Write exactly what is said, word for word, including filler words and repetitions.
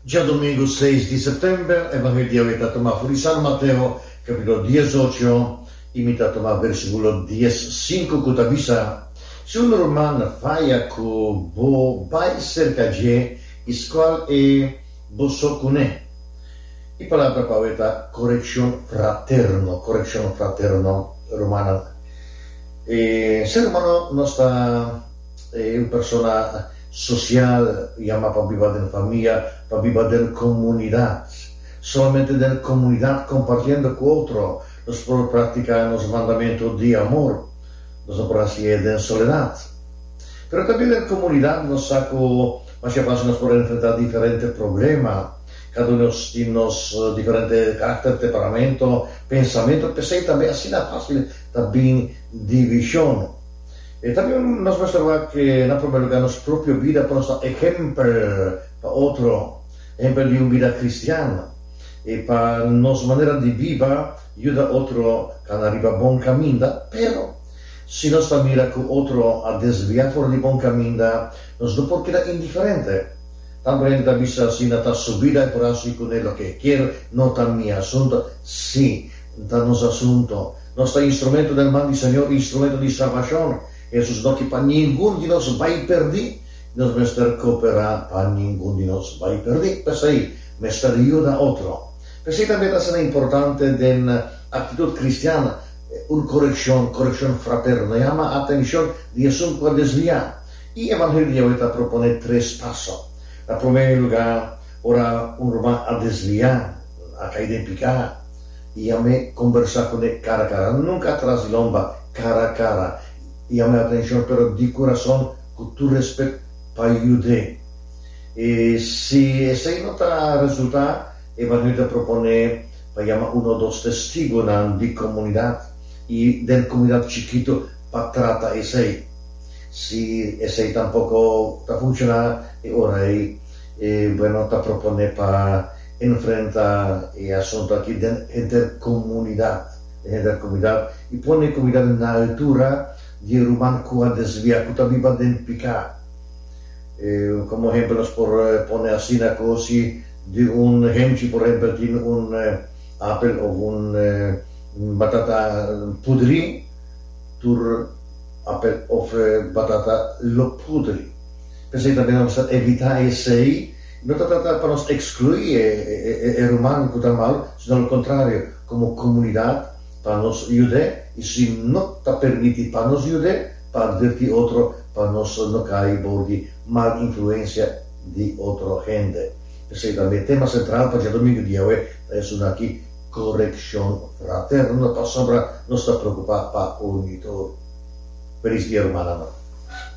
Ya domingo seis de setembro, Evangelio está tomado por San Mateo, capítulo dieciocho, imita tomar versículo diecicinco, que avisa, se un romano falla que bo vai cerca de, isqual e bo socune. E palavra poeta, correction fraterno, correction fraterno romana. E ser humano non sta è una persona social, llama para vivir en familia, para vivir en comunidad, solamente en comunidad compartiendo con otro, nos por practicar los mandamientos de amor, nos por así en soledad. Pero también en comunidad nos saco, más veces nos por enfrentar diferentes problemas, cada uno tiene unos diferentes carácter, temperamento, pensamiento, pensé también así es fácil también división. E también nos muestra que, en primer lugar, nuestra propia vida puede ser ejemplo para otro, ejemplo de una vida cristiana. Y para nuestra manera de vivir, ayuda a otro a arriba a buen camino, pero si nos mira que otro a desviar por el buen camino, nos no puede quedar indiferente. También la vista si no está subida y por así con lo que quiere, no está mi asunto, sí, está nuestro asunto. Nuestro instrumento del mal del Señor, instrumento de salvación. Jesús no que para ninguno de nosotros va a perder, nos va a cooperar para ninguno de nosotros va a perder, pues ahí, me está ayuda a otro. Pues ahí también es importante de la actitud cristiana, una corrección, corrección fraterna, llama atención de asunto a desviar. Y el Evangelio ahorita propone tres pasos. En primer lugar, ahora un romano a desviar, a caer en picar, y a me conversar con él cara a cara, nunca atrás de lomba, cara a cara. Llame la atención, pero de corazón, con tu respeto para ayudar. Y si ese no está resultado, el Evangelio propone para llamar uno o dos testigos de comunidad y de comunidad chiquito para tratar ese. Si ese tampoco está funcionando, ahora eh, bueno, te propone para enfrentar el asunto aquí de intercomunidad, de intercomunidad y pone comunidad en la altura de romano que a desviar, que viva de picar. Eh, como ejemplo, nos por eh, poner así una cosa de un gente, por ejemplo, tiene un eh, apple o un eh, batata pudri, tur apple o batata lo pudri. Pensé también vamos a evitar ese, no trata para nos excluir el romano que está mal, sino al contrario, como comunidad, para nos ayudar, y si no te permite para nos ayudar, para advertir otro, para nos no caer por mala influencia de otra gente. Ese también el tema central para el domingo de hoy es una aquí corrección fraterna, para sombra no está preocupado para unir todo. Feliz día, hermano.